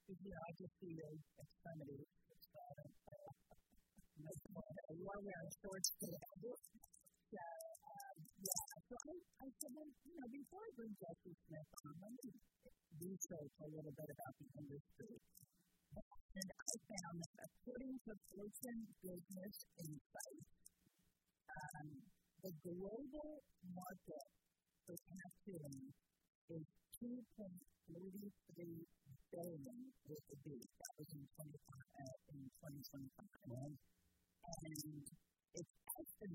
I just see your extremities. You are wearing shorts today. So I said, before I bring Jesse Smith on, let me research a little bit about the industry. And I found that according to Fortune Business Insights, the global market for tattooing is $2.43 billion with the B. That was in 2025. And it's estimated